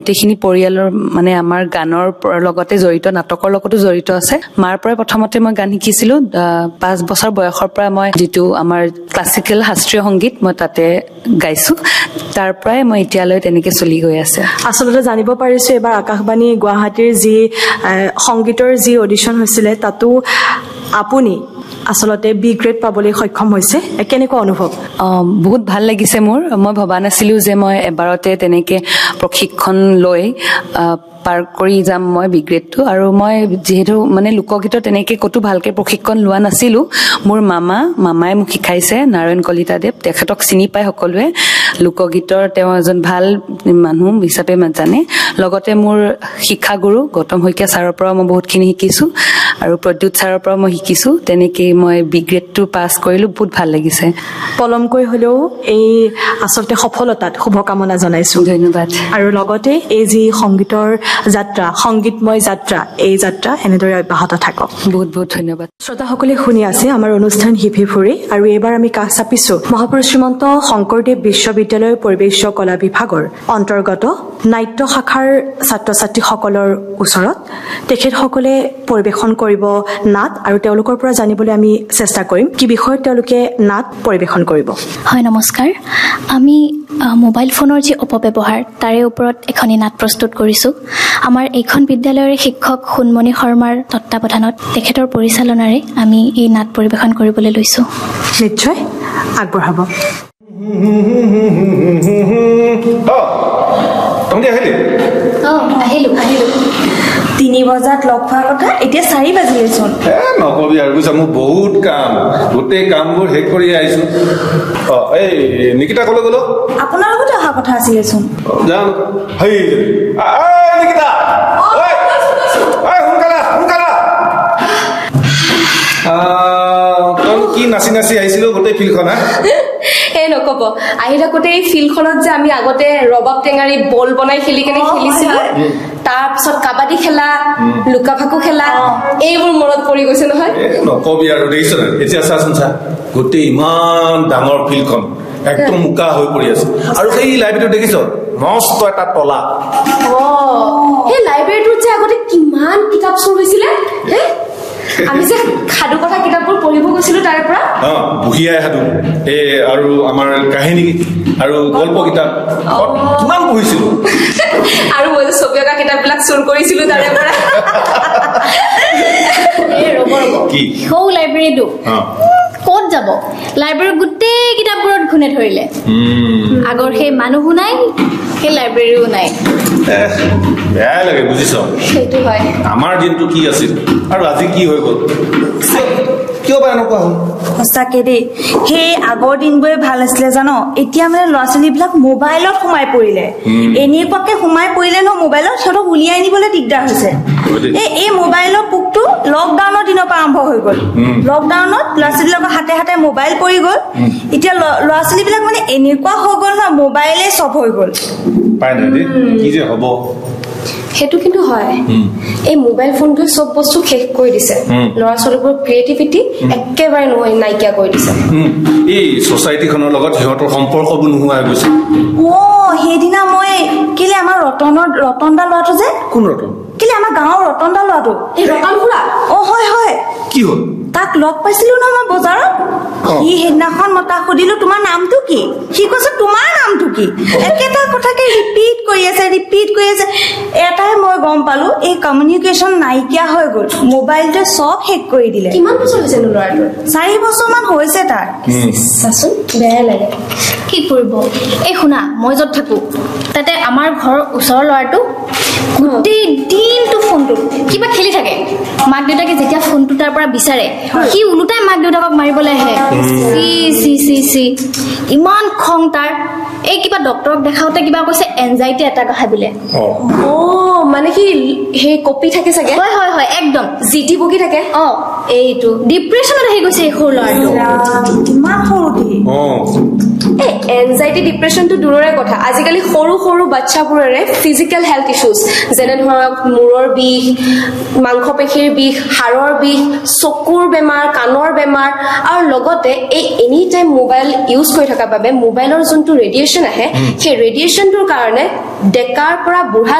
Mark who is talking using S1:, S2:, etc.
S1: গোটেইখিনি পৰিয়ালৰ মানে আমাৰ গানৰ লগতে জড়িত, নাটকৰ লগতো জড়িত আছে। মাৰ পৰাই প্ৰথমতে মই গান শিকিছিলো। 5 বছৰ বয়সৰ পৰা মই যিটো আমাৰ ক্লাছিকেল শাস্ত্ৰীয় সংগীত মই তাতে গাইছো। তাৰ পৰাই মই এতিয়ালৈ তেনেকে চলি গৈ আছে।
S2: আচলতে জানিব পাৰিছো এবাৰ আকাশবাণী গুৱাহাটীৰ যি সংগীতৰ যি অডিশ্যন হৈছিলে তাতো আপুনি আচলতে বি গ্ৰেড পাবলৈ সক্ষম হৈছে। কেনেকুৱা অনুভৱ?
S1: বহুত ভাল লাগিছে মোৰ। মই ভবা নাছিলো যে মই এবাৰতে তেনেকে প্ৰশিক্ষণ লৈ পাৰ কৰি যাম মই বি গ্ৰেডটো। আৰু মই যিহেতু মানে লোকগীতৰ তেনেকে ক'তো ভালকে প্ৰশিক্ষণ লোৱা নাছিলো, মোৰ মামাই মোক শিকাইছে, নাৰায়ণ কলিতাদেৱ। তেখেতক চিনি পায় সকলোৱে, লোকগীতৰ তেওঁ এজন ভাল মানুহ হিচাপে জানে। লগতে মোৰ শিক্ষাগুৰু গৌতম শইকীয়া ছাৰৰ পৰাও মই বহুতখিনি শিকিছো আৰু প্ৰদ্যুৎ ছাৰৰ পৰাও মই শিকিছো। তেনেকেই মই বি গ্ৰেডটো পাছ কৰিলো। বহুত ভাল লাগিছে।
S2: পলমকৈ হলেও এই আচলতে সফলতাত শুভকামনা জনাইছো।
S1: ধন্যবাদ।
S2: আৰু লগতে এই যি সংগীতৰ যাত্ৰা, সংগীতময় যাত্ৰা, এই যাত্ৰা এনেদৰে অব্যাহত থাকক।
S1: বহুত বহুত ধন্যবাদ।
S2: শ্ৰোতাসকলে শুনি আছে আমাৰ অনুষ্ঠান হিপি ফুৰি, আৰু এইবাৰ আমি কাষ চাপিছো মহাপুৰুষ শ্ৰীমন্ত শংকৰদেৱ বিশ্ববিদ্যালয়ৰ পৰিৱেশ কলা বিভাগৰ অন্তৰ্গত নাট্য শাখাৰ ছাত্ৰ ছাত্ৰীসকলৰ ওচৰত। তেখেতসকলে পৰিৱেশন কৰিব নাট, আৰু তেওঁলোকৰ পৰা জানিবলৈ আমি চেষ্টা কৰিম কি বিষয়ত তেওঁলোকে নাট পৰিৱেশন কৰিব।
S3: হয়, নমস্কাৰ। আমি মোবাইল ফোনৰ যি অপব্যৱহাৰ তাৰে ওপৰত এখনি নাট প্ৰস্তুত কৰিছোঁ। আমাৰ এইখন বিদ্যালয়ৰ শিক্ষক সোণমণি শৰ্মাৰ তত্বাৱধানত তেখেতৰ পৰিচালনাৰে আমি এই নাট পৰিৱেশন কৰিবলৈ লৈছোঁ।
S2: নিশ্চয় আগবঢ়াব।
S3: আহিলো
S4: 3 বজাত লগ পোৱাৰ কথা, এতিয়া 4 বাজিলেচোন।
S5: নকবি আৰু বুজিছা, মোৰ বহুত কাম, গোটেই কামবোৰ শেষ কৰি আহিছো। এই নিকিতা কলৈ গ'ল?
S4: আপোনাৰ লগতে অহা কথা আছিলেচোন।
S5: যাম। নিকিতা কি নাচি নাচি আহিছিলো গোটেই ফিল্ডখন।
S6: নকব, আহি থাকোতে এই ফিল্ডখনত যে আমি আগতে ৰবাব টেঙাৰী বল বনাই খেলি কেনে খেলিছিলো, তাৰপিছত কাবাডী খেলা, লুকা ভাকু খেলা, এইবোৰ মনত পৰি গৈছে নহয়।
S5: নকবি আৰু দেখিছ না, এতিয়া চাচোন চা, গোটেই ইমান ডাঙৰ ফিল্ডখন একদম মুকা হৈ পৰি আছে। আৰু সেই লাইব্ৰেৰীটো দেখিছ, মস্ত এটা তলা।
S6: সেই লাইব্ৰেৰীটোত যে আগতে কিমান কিতাপ চোৰ হৈছিলে। আমি যে সাধু কথা কিতাপবোৰ পঢ়িব গৈছিলো তাৰে পৰা।
S5: বুঢ়িয়াই সাধু, আৰু আমাৰ কাহিনী আৰু গল্প কিতাপ কিমান পঢ়িছিলো।
S6: আৰু মই যে ছবি অঁকা কিতাপবিলাক চুৰ কৰিছিলো তাৰে পৰা।
S3: কি সৌ লাইব্ৰেৰীটো ক'ত যাব? লাইব্ৰেৰীৰ গোটেই কিতাপবোৰত ঘূনে ধৰিলে। আগৰ সেই মানুহো নাই, সেই লাইব্ৰেৰীও নাই।
S5: বেয়াই লাগে বুজিছ।
S6: সেইটো হয়।
S5: আমাৰ দিনটো কি আছিল আৰু আজি কি হৈ গ'ল, কিয় বা এনেকুৱা হ'ল?
S4: সঁচাকে দেই, সেই আগৰ দিনবোৰে ভাল আছিলে জানো। এতিয়া মানে ল'ৰা ছোৱালীবিলাক মোবাইলত সোমাই পৰিলে, এনেকুৱাকে সোমাই পৰিলে ন মোবাইলত, সিহঁতক উলিয়াই নিবলৈ দিগদাৰ হৈছে। এই মোবাইলৰ পোকটো লকডাউনৰ দিনৰ পৰা আৰম্ভ হৈ গ'ল। লকডাউনত ল'ৰা ছোৱালীবিলাকৰ হাতে হাতে মোবাইল পৰি গ'ল। এতিয়া ল'ৰা ছোৱালীবিলাক মানে এনেকুৱা হৈ গ'ল ন, মোবাইলে চব হৈ গ'ল।
S5: কি যে হ'ব।
S6: সেইটো কিন্তু হয়, এই মোবাইল ফোনটোৱে চব বস্তু শেষ কৰি দিছে। ল'ৰা ছোৱালীবোৰৰ ক্ৰিয়েটিভিটি একেবাৰে নাইকিয়া কৰি দিছে।
S5: এই ছচাইটিখনৰ লগত সিহঁতৰ সম্পৰ্কবোৰ নোহোৱা হৈ গৈছে।
S4: সেইদিনা মই কেলে আমাৰ ৰতন দা ল'ৰাটো যে,
S5: কোন ৰতন?
S4: কেলে আমাৰ গাঁৱৰ ৰতন দা ল'ৰাটো,
S6: এই ৰতন খুৰা।
S4: হয়।
S5: কি হ'ল?
S4: তাক লগ পাইছিলো ন মই বজাৰত। সি সেইদিনাখন মই তাক সুধিলো তোমাৰ নামটো কি, সি কৈছে তোমাৰ নামটো কি। একেটা কথাকে ৰিপিট কৰি আছে। এটাই মই গম পালো, এই কমিউনিকেশ্যন নাইকিয়া হৈ গ'ল, মোবাইলটোৱে চব শেষ কৰি দিলে।
S6: কিমান বছৰ হৈছে ল'ৰাটোৰ?
S4: 4 বছৰমান হৈছে তাৰ।
S6: চাচোন, বেয়া লাগে।
S3: কি কৰিব? এই শুনা, মই য'ত থাকো তাতে আমাৰ ঘৰৰ ওচৰৰ ল'ৰাটো গোটেই দিনটো ফোনটোত কিবা খেলি থাকে। মাক দেউতাকে যেতিয়া ফোনটো তাৰ পৰা বিচাৰে, সি ওলোটাই মাক দেউতাকক মাৰিবলৈ আহে। চি ইমান খং তাৰ। এই কিবা ডক্তৰক দেখাওতে কিবা কৈছে এনজাইটি এটাক আহে বোলে।
S6: মানে কি সেই কপি থাকে চাগে
S3: হয় হয় হয় একদম
S6: জিটি বকি থাকে
S3: এইটো ডিপ্ৰেছনত আহি গৈছে এই সৰু ল'ৰাটো
S4: ইমান সৰুতে
S6: এই এনজাইটি ডিপ্ৰেছনটো দূৰৰে কথা আজিকালি সৰু সৰু বাচ্চাবোৰৰে ফিজিকেল হেল্থ ইছ্যুজ যেনে ধৰক মূৰৰ বিষ মাংসপেশীৰ বিষ হাড়ৰ বিষ চকুৰ বেমাৰ কাণৰ বেমাৰ আৰু লগতে এই এনি টাইম মোবাইল ইউজ কৰি থকাৰ বাবে মোবাইলৰ যোনটো ৰেডিয়েশ্যন আহে সেই ৰেডিয়েশ্যনটোৰ কাৰণে ডেকাৰ পৰা বুঢ়া